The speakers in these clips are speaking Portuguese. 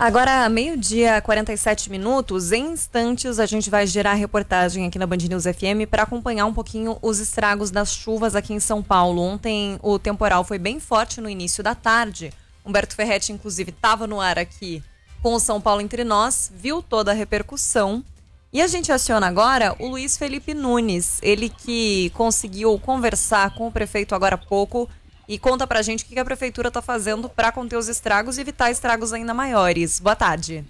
Agora, 12h47, em instantes a gente vai gerar reportagem aqui na Band News FM para acompanhar um pouquinho os estragos das chuvas aqui em São Paulo. Ontem o temporal foi bem forte no início da tarde. Humberto Ferretti, inclusive, estava no ar aqui com o São Paulo Entre Nós, viu toda a repercussão. E a gente aciona agora o Luiz Felipe Nunes, ele que conseguiu conversar com o prefeito agora há pouco e conta pra gente o que a prefeitura está fazendo para conter os estragos e evitar estragos ainda maiores. Boa tarde.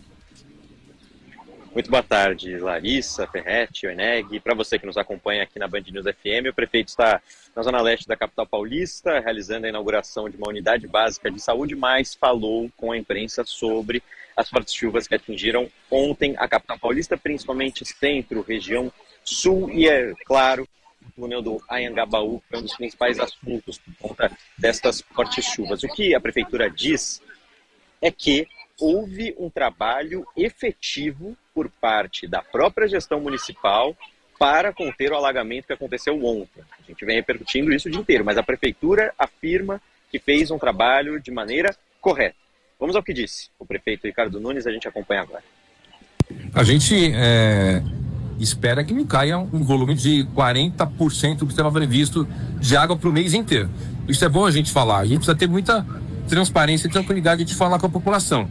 Muito boa tarde, Larissa, Ferretti, Oeneg. Para você que nos acompanha aqui na Band News FM, o prefeito está na zona leste da capital paulista, realizando a inauguração de uma unidade básica de saúde, mas falou com a imprensa sobre as fortes chuvas que atingiram ontem a capital paulista, principalmente centro, região sul e, é claro, o túnel do Anhangabaú, que é um dos principais assuntos por conta destas fortes chuvas. O que a prefeitura diz é que houve um trabalho efetivo por parte da própria gestão municipal para conter o alagamento que aconteceu ontem. A gente vem repercutindo isso o dia inteiro, mas a prefeitura afirma que fez um trabalho de maneira correta. Vamos ao que disse o prefeito Ricardo Nunes, a gente acompanha agora. A gente espera que não caia um volume de 40% do que estava previsto de água para o mês inteiro. Isso é bom a gente falar, a gente precisa ter muita transparência e tranquilidade de falar com a população.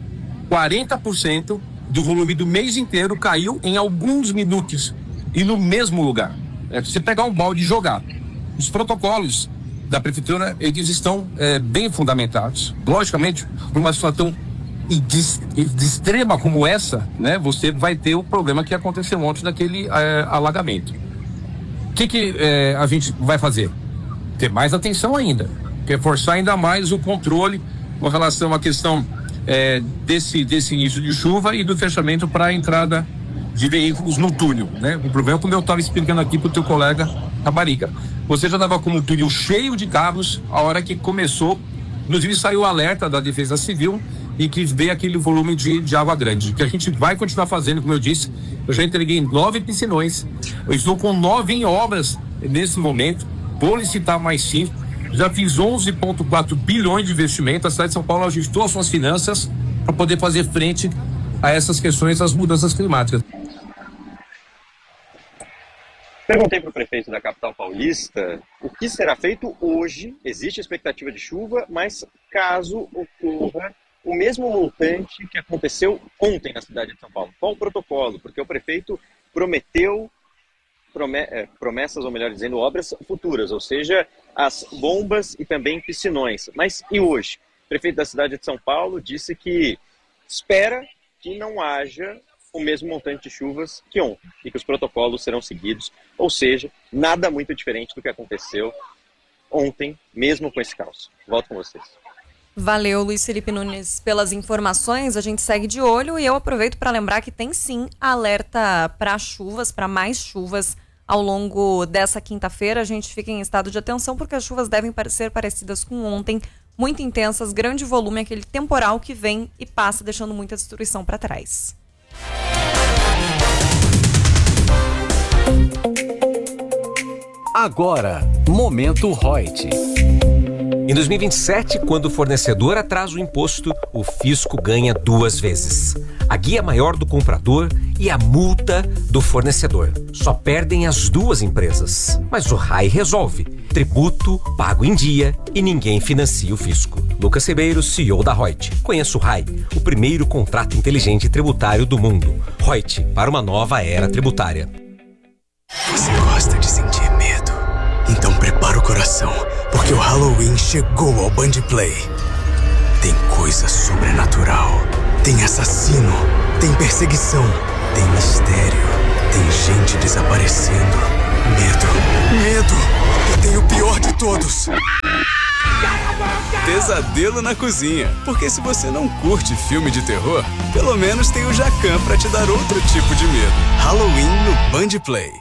40% do volume do mês inteiro caiu em alguns minutos e no mesmo lugar. É você pegar um balde e jogar. Os protocolos da prefeitura, eles estão bem fundamentados. Logicamente, numa situação de extrema como essa, né, você vai ter o problema que aconteceu ontem daquele alagamento. O que a gente vai fazer? Ter mais atenção ainda, reforçar ainda mais o controle com relação à questão desse início de chuva e do fechamento para a entrada de veículos no túnel, né? O problema, como eu estava explicando aqui para o teu colega Caparica, você já estava com o túnel cheio de carros a hora que começou, inclusive saiu o alerta da Defesa Civil e que veio aquele volume de água grande, que a gente vai continuar fazendo, como eu disse. Eu já entreguei 9 piscinões, eu estou com 9 em obras nesse momento, vou licitar mais 5, já fiz 11,4 bilhões de investimento. A cidade de São Paulo ajustou as suas finanças para poder fazer frente a essas questões das mudanças climáticas. Perguntei para o prefeito da capital paulista o que será feito hoje. Existe expectativa de chuva, mas caso ocorra o mesmo montante que aconteceu ontem na cidade de São Paulo. Qual o protocolo? Porque o prefeito prometeu promessas, ou melhor dizendo, obras futuras, ou seja, as bombas e também piscinões. Mas e hoje? O prefeito da cidade de São Paulo disse que espera que não haja o mesmo montante de chuvas que ontem e que os protocolos serão seguidos, ou seja, nada muito diferente do que aconteceu ontem, mesmo com esse caos. Volto com vocês. Valeu, Luiz Felipe Nunes, pelas informações. A gente segue de olho e eu aproveito para lembrar que tem sim alerta para chuvas, para mais chuvas ao longo dessa quinta-feira. A gente fica em estado de atenção porque as chuvas devem ser parecidas com ontem, muito intensas, grande volume, aquele temporal que vem e passa deixando muita destruição para trás. Agora, Momento Reut. Em 2027, quando o fornecedor atrasa o imposto, o fisco ganha 2 vezes. A guia maior do comprador e a multa do fornecedor. Só perdem as 2 empresas. Mas o RAI resolve. Tributo, pago em dia e ninguém financia o fisco. Lucas Ribeiro, CEO da Reut. Conheça o RAI, o primeiro contrato inteligente tributário do mundo. Reut, para uma nova era tributária. Você gosta de sentir medo? Então prepara o coração, porque o Halloween chegou ao Band Play. Tem coisa sobrenatural, tem assassino, tem perseguição, tem mistério, tem gente desaparecendo. Medo. E tem o pior de todos. Pesadelo na cozinha. Porque se você não curte filme de terror, pelo menos tem o Jacan pra te dar outro tipo de medo. Halloween no Band Play.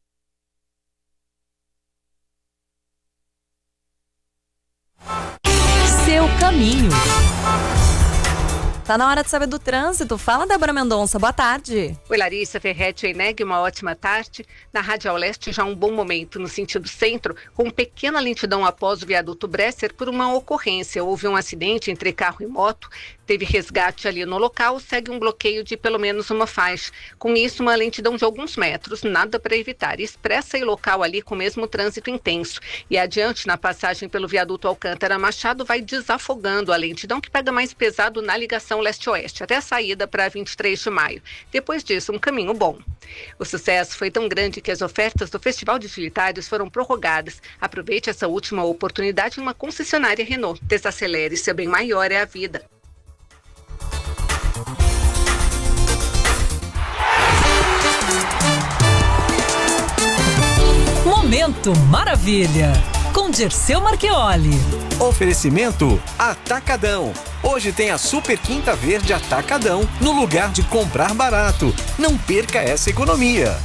Seu caminho. Tá na hora de saber do trânsito. Fala, Débora Mendonça. Boa tarde. Oi, Larissa, Ferretti, Oeneg, uma ótima tarde. Na Radial Leste, já um bom momento no sentido centro, com pequena lentidão após o viaduto Bresser por uma ocorrência. Houve um acidente entre carro e moto Teve resgate ali no local, segue um bloqueio de pelo menos uma faixa. Com isso, uma lentidão de alguns metros, nada para evitar. Expressa e local ali com o mesmo trânsito intenso. E adiante, na passagem pelo viaduto Alcântara Machado, vai desafogando a lentidão que pega mais pesado na ligação leste-oeste, até a saída para 23 de maio. Depois disso, um caminho bom. O sucesso foi tão grande que as ofertas do Festival de Utilitários foram prorrogadas. Aproveite essa última oportunidade em uma concessionária Renault. Desacelere, seu bem maior é a vida. Momento Maravilha, com Dirceu Marchioli. Oferecimento Atacadão. Hoje tem a Super Quinta Verde Atacadão, no lugar de comprar barato. Não perca essa economia.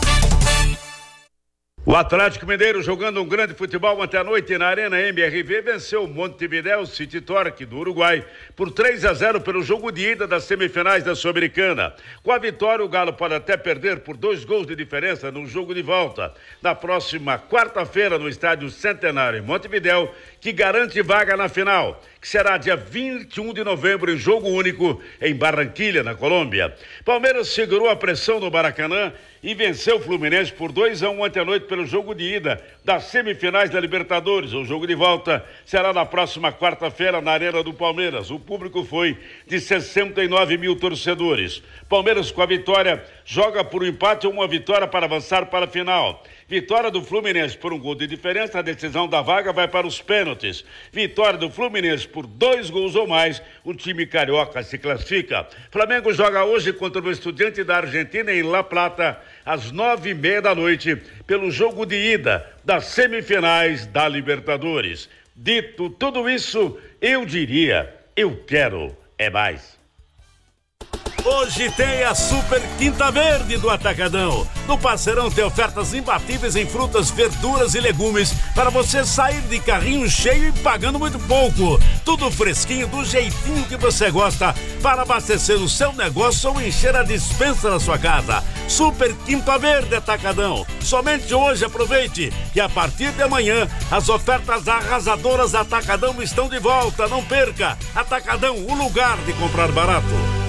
O Atlético Mineiro, jogando um grande futebol ontem à noite na Arena MRV, venceu o Montevideo City Torque do Uruguai por 3-0 pelo jogo de ida das semifinais da Sul-Americana. Com a vitória, o Galo pode até perder por 2 gols de diferença no jogo de volta, na próxima quarta-feira no Estádio Centenário em Montevideo, que garante vaga na final, que será dia 21 de novembro em jogo único em Barranquilha, na Colômbia. Palmeiras segurou a pressão no Maracanã e venceu o Fluminense por 2-1 ontem à noite pelo jogo de ida das semifinais da Libertadores. O jogo de volta será na próxima quarta-feira na Arena do Palmeiras. O público foi de 69 mil torcedores. Palmeiras, com a vitória, joga por um empate ou uma vitória para avançar para a final. Vitória do Fluminense por 1 gol de diferença, a decisão da vaga vai para os pênaltis. Vitória do Fluminense por 2 gols ou mais, o time carioca se classifica. Flamengo joga hoje contra o Estudiante da Argentina em La Plata, às 9:30 da noite, pelo jogo de ida das semifinais da Libertadores. Dito tudo isso, eu diria, eu quero é mais. Hoje tem a Super Quinta Verde do Atacadão. No Parceirão tem ofertas imbatíveis em frutas, verduras e legumes para você sair de carrinho cheio e pagando muito pouco. Tudo fresquinho, do jeitinho que você gosta, para abastecer o seu negócio ou encher a despensa da sua casa. Super Quinta Verde Atacadão. Somente hoje aproveite que a partir de amanhã as ofertas arrasadoras Atacadão estão de volta. Não perca! Atacadão, o lugar de comprar barato.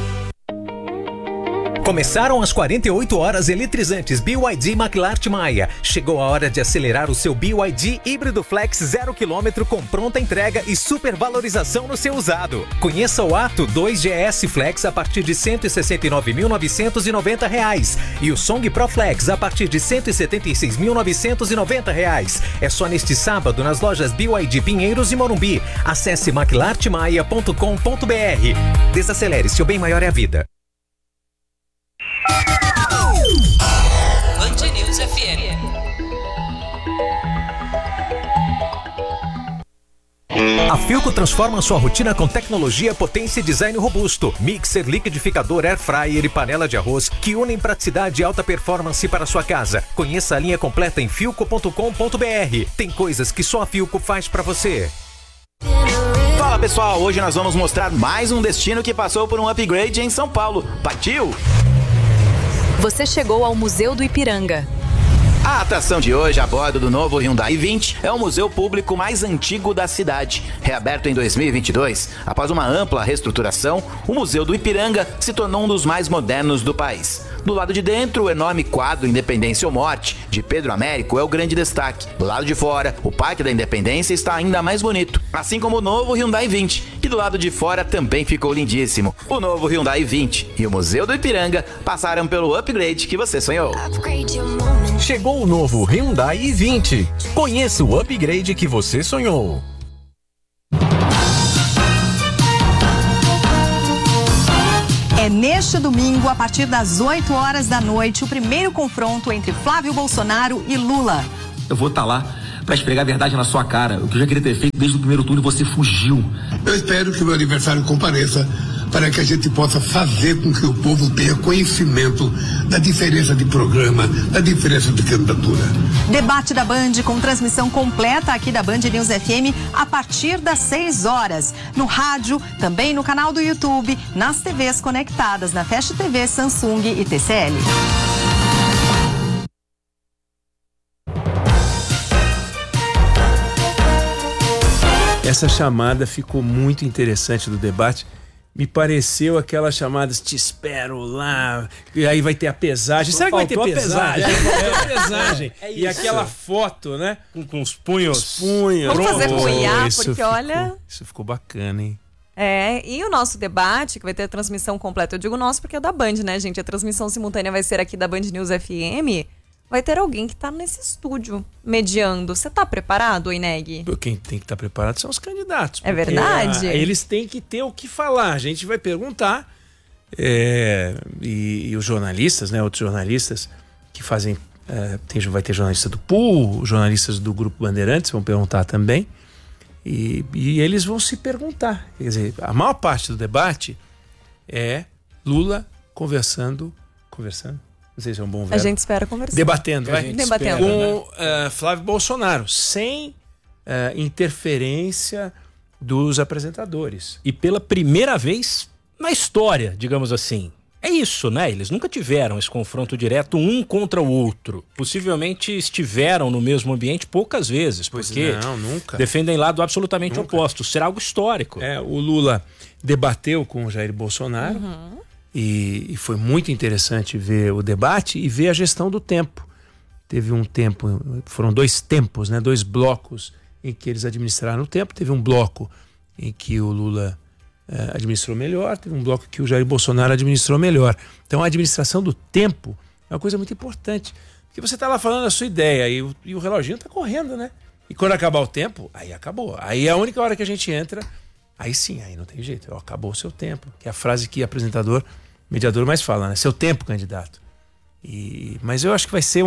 Começaram as 48 horas eletrizantes BYD McLart Maia. Chegou a hora de acelerar o seu BYD híbrido flex 0 km com pronta entrega e supervalorização no seu usado. Conheça o Ato 2GS Flex a partir de R$ 169.990 e o Song Pro Flex a partir de R$ 176.990. É só neste sábado nas lojas BYD Pinheiros e Morumbi. Acesse mclartmaia.com.br. Desacelere, seu bem maior é a vida. Band News FM. A Philco transforma sua rotina com tecnologia, potência e design robusto. Mixer, liquidificador, air fryer e panela de arroz que unem praticidade e alta performance para sua casa. Conheça a linha completa em philco.com.br. Tem coisas que só a Philco faz para você. Fala pessoal, hoje nós vamos mostrar mais um destino que passou por um upgrade em São Paulo. Partiu? Você chegou ao Museu do Ipiranga. A atração de hoje, a bordo do novo Hyundai i20, é o museu público mais antigo da cidade. Reaberto em 2022, após uma ampla reestruturação, o Museu do Ipiranga se tornou um dos mais modernos do país. Do lado de dentro, o enorme quadro Independência ou Morte, de Pedro Américo, é o grande destaque. Do lado de fora, o Parque da Independência está ainda mais bonito, assim como o novo Hyundai i20, que do lado de fora também ficou lindíssimo. O novo Hyundai i20 e o Museu do Ipiranga passaram pelo upgrade que você sonhou. Chegou o novo Hyundai i20. Conheça o upgrade que você sonhou. É neste domingo, a partir das 8 horas da noite, o primeiro confronto entre Flávio Bolsonaro e Lula. Eu vou estar lá para esfregar a verdade na sua cara. O que eu já queria ter feito desde o primeiro turno, você fugiu. Eu espero que o meu aniversário compareça para que a gente possa fazer com que o povo tenha conhecimento da diferença de programa, da diferença de candidatura. Debate da Band com transmissão completa aqui da Band News FM a partir das 6 horas. No rádio, também no canal do YouTube, nas TVs conectadas, na Fast TV, Samsung e TCL. Essa chamada ficou muito interessante do debate. me pareceu aquelas chamadas te espero lá, e aí vai ter a pesagem. Será que vai ter pesagem? Pesagem. E aquela foto, né? Com os punhos. Vamos fazer com o IA, porque olha... Isso ficou bacana, hein? E o nosso debate, que vai ter a transmissão completa, eu digo nosso porque é da Band, né, gente? A transmissão simultânea vai ser aqui da Band News FM. Vai ter alguém que tá nesse estúdio mediando. Você tá preparado, Ineg? Quem tem que estar preparado são os candidatos. É verdade? Eles têm que ter o que falar. A gente vai perguntar. E os jornalistas, né? Outros jornalistas que fazem... vai ter jornalista do Pool, jornalistas do Grupo Bandeirantes vão perguntar também. E eles vão se perguntar. Quer dizer, a maior parte do debate é Lula conversando... Não sei se é um bom verbo. A gente espera conversar. Debatendo com né? Flávio Bolsonaro, sem interferência dos apresentadores. E pela primeira vez na história, digamos assim. É isso, né? Eles nunca tiveram esse confronto direto um contra o outro. Possivelmente estiveram no mesmo ambiente poucas vezes, porque nunca. Defendem lado absolutamente oposto. Será algo histórico. O Lula debateu com o Jair Bolsonaro. E foi muito interessante ver o debate e ver a gestão do tempo. Teve um tempo, foram 2 tempos, né? 2 blocos em que eles administraram o tempo. Teve um bloco em que o Lula administrou melhor, teve um bloco que o Jair Bolsonaro administrou melhor. Então a administração do tempo é uma coisa muito importante. Porque você está lá falando a sua ideia e o reloginho está correndo, né? E quando acabar o tempo, aí acabou. Aí é a única hora que a gente entra, aí sim, aí não tem jeito. Acabou o seu tempo. Que é a frase que mediador mais fala, né? Seu tempo, candidato. Mas eu acho que vai ser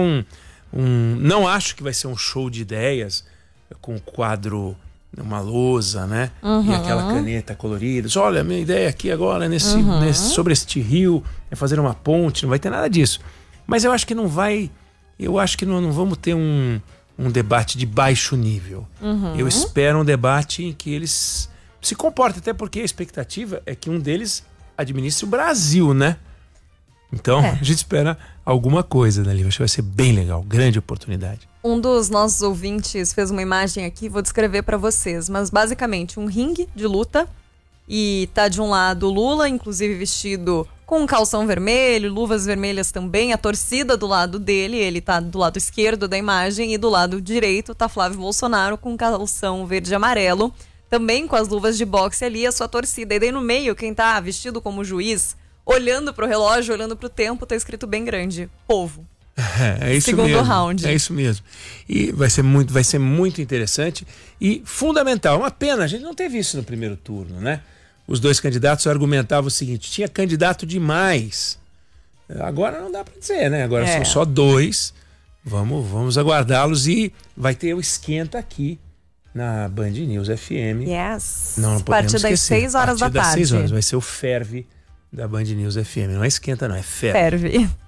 não acho que vai ser um show de ideias com quadro, uma lousa, né? E aquela caneta colorida. Olha, a minha ideia aqui agora sobre este rio é fazer uma ponte. Não vai ter nada disso. Mas eu acho que não vai... Eu acho que não vamos ter um debate de baixo nível. Eu espero um debate em que eles se comportem, até porque a expectativa é que um deles administre o Brasil, né? Então, a gente espera alguma coisa dali. Acho que vai ser bem legal, grande oportunidade. Um dos nossos ouvintes fez uma imagem aqui, vou descrever para vocês, mas basicamente um ringue de luta e tá de um lado Lula, inclusive vestido com um calção vermelho, luvas vermelhas também, a torcida do lado dele, ele tá do lado esquerdo da imagem e do lado direito tá Flávio Bolsonaro com calção verde e amarelo, também com as luvas de boxe ali, a sua torcida. E daí no meio, quem tá vestido como juiz, olhando pro relógio, olhando pro tempo, tá escrito bem grande: povo. É isso Segundo mesmo. round. É isso mesmo. E vai ser muito interessante e fundamental. Uma pena, a gente não teve isso no primeiro turno, né? Os 2 candidatos argumentavam o seguinte: tinha candidato demais. Agora não dá para dizer, né? Agora são só 2. Vamos aguardá-los e vai ter o esquenta aqui na Band News FM. Yes. Não a partir das 6 horas da tarde. Das 6 horas vai ser o ferve da Band News FM. Não é esquenta, não, é ferve. Ferve.